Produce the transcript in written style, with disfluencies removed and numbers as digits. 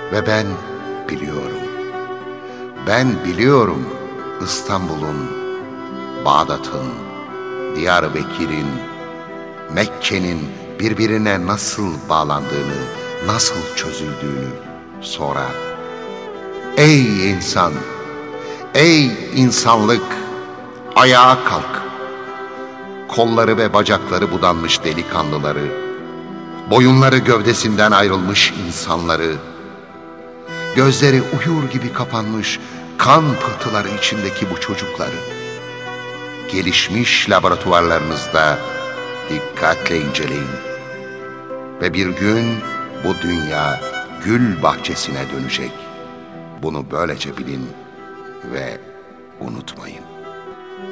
Ve ben biliyorum İstanbul'un, Bağdat'ın, Diyarbakır'ın, Mekke'nin birbirine nasıl bağlandığını, nasıl çözüldüğünü sonra. Ey insan, ey insanlık, ayağa kalk. Kolları ve bacakları budanmış delikanlıları, boyunları gövdesinden ayrılmış insanları, gözleri uyur gibi kapanmış kan pıhtıları içindeki bu çocukları, gelişmiş laboratuvarlarınızda dikkatle inceleyin. Ve bir gün bu dünya gül bahçesine dönecek. Bunu böylece bilin ve unutmayın.